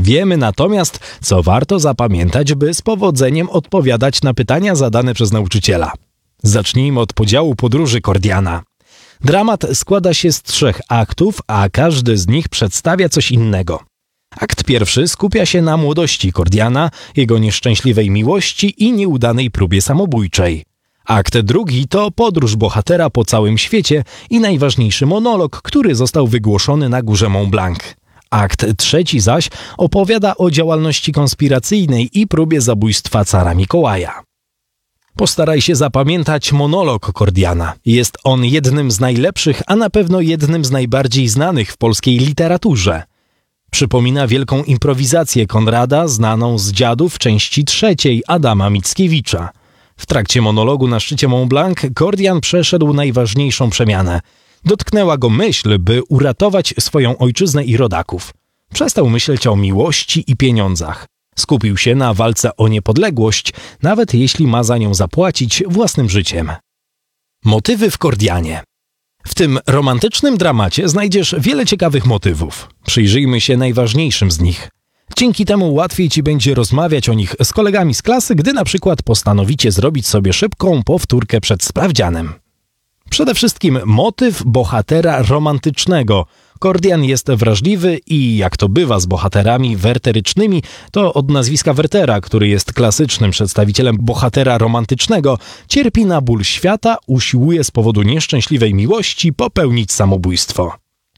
Wiemy natomiast, co warto zapamiętać, by z powodzeniem odpowiadać na pytania zadane przez nauczyciela. Zacznijmy od podziału podróży Kordiana. Dramat składa się z 3 aktów, a każdy z nich przedstawia coś innego. Akt pierwszy skupia się na młodości Kordiana, jego nieszczęśliwej miłości i nieudanej próbie samobójczej. Akt drugi to podróż bohatera po całym świecie i najważniejszy monolog, który został wygłoszony na górze Mont Blanc. Akt trzeci zaś opowiada o działalności konspiracyjnej i próbie zabójstwa cara Mikołaja. Postaraj się zapamiętać monolog Kordiana. Jest on jednym z najlepszych, a na pewno jednym z najbardziej znanych w polskiej literaturze. Przypomina wielką improwizację Konrada, znaną z Dziadów części 3 Adama Mickiewicza. W trakcie monologu na szczycie Mont Blanc Kordian przeszedł najważniejszą przemianę. Dotknęła go myśl, by uratować swoją ojczyznę i rodaków. Przestał myśleć o miłości i pieniądzach. Skupił się na walce o niepodległość, nawet jeśli ma za nią zapłacić własnym życiem. Motywy w Kordianie. W tym romantycznym dramacie znajdziesz wiele ciekawych motywów. Przyjrzyjmy się najważniejszym z nich. Dzięki temu łatwiej ci będzie rozmawiać o nich z kolegami z klasy, gdy na przykład postanowicie zrobić sobie szybką powtórkę przed sprawdzianem. Przede wszystkim motyw bohatera romantycznego. Kordian jest wrażliwy i, jak to bywa z bohaterami werterycznymi, to od nazwiska Wertera, który jest klasycznym przedstawicielem bohatera romantycznego, cierpi na ból świata, usiłuje z powodu nieszczęśliwej miłości popełnić samobójstwo.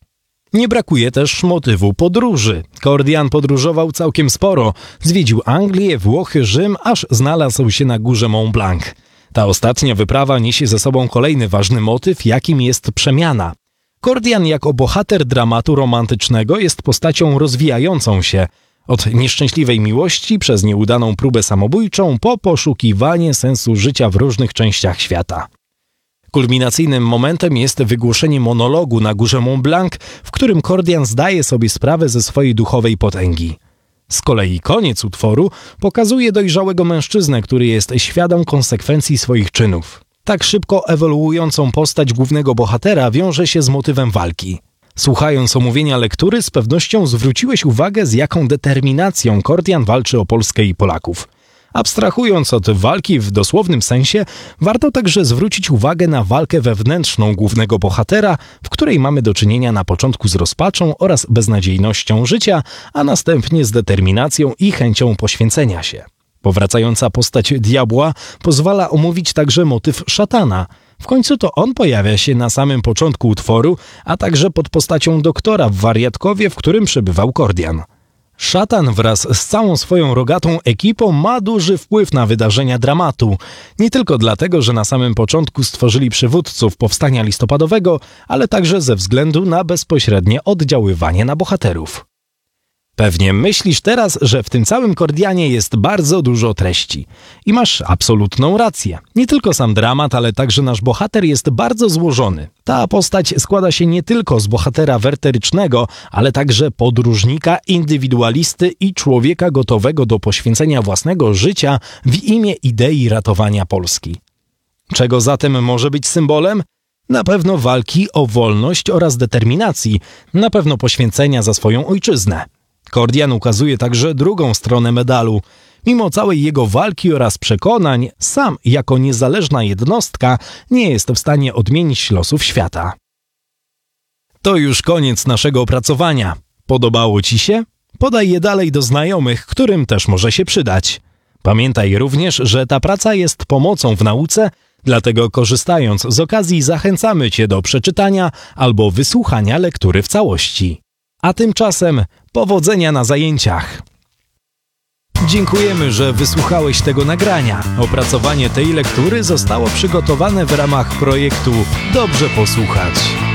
Nie brakuje też motywu podróży. Kordian podróżował całkiem sporo. Zwiedził Anglię, Włochy, Rzym, aż znalazł się na górze Mont Blanc. Ta ostatnia wyprawa niesie ze sobą kolejny ważny motyw, jakim jest przemiana. Kordian jako bohater dramatu romantycznego jest postacią rozwijającą się. Od nieszczęśliwej miłości przez nieudaną próbę samobójczą po poszukiwanie sensu życia w różnych częściach świata. Kulminacyjnym momentem jest wygłoszenie monologu na górze Mont Blanc, w którym Kordian zdaje sobie sprawę ze swojej duchowej potęgi. Z kolei koniec utworu pokazuje dojrzałego mężczyznę, który jest świadom konsekwencji swoich czynów. Tak szybko ewoluującą postać głównego bohatera wiąże się z motywem walki. Słuchając omówienia lektury, z pewnością zwróciłeś uwagę, z jaką determinacją Kordian walczy o Polskę i Polaków. Abstrahując od walki w dosłownym sensie, warto także zwrócić uwagę na walkę wewnętrzną głównego bohatera, w której mamy do czynienia na początku z rozpaczą oraz beznadziejnością życia, a następnie z determinacją i chęcią poświęcenia się. Powracająca postać diabła pozwala omówić także motyw szatana. W końcu to on pojawia się na samym początku utworu, a także pod postacią doktora w wariatkowie, w którym przebywał Kordian. Szatan wraz z całą swoją rogatą ekipą ma duży wpływ na wydarzenia dramatu. Nie tylko dlatego, że na samym początku stworzyli przywódców powstania listopadowego, ale także ze względu na bezpośrednie oddziaływanie na bohaterów. Pewnie myślisz teraz, że w tym całym Kordianie jest bardzo dużo treści. I masz absolutną rację. Nie tylko sam dramat, ale także nasz bohater jest bardzo złożony. Ta postać składa się nie tylko z bohatera werterycznego, ale także podróżnika, indywidualisty i człowieka gotowego do poświęcenia własnego życia w imię idei ratowania Polski. Czego zatem może być symbolem? Na pewno walki o wolność oraz determinacji, na pewno poświęcenia za swoją ojczyznę. Kordian ukazuje także drugą stronę medalu. Mimo całej jego walki oraz przekonań, sam jako niezależna jednostka nie jest w stanie odmienić losów świata. To już koniec naszego opracowania. Podobało Ci się? Podaj je dalej do znajomych, którym też może się przydać. Pamiętaj również, że ta praca jest pomocą w nauce, dlatego korzystając z okazji zachęcamy Cię do przeczytania albo wysłuchania lektury w całości. A tymczasem powodzenia na zajęciach! Dziękujemy, że wysłuchałeś tego nagrania. Opracowanie tej lektury zostało przygotowane w ramach projektu Dobrze Posłuchać.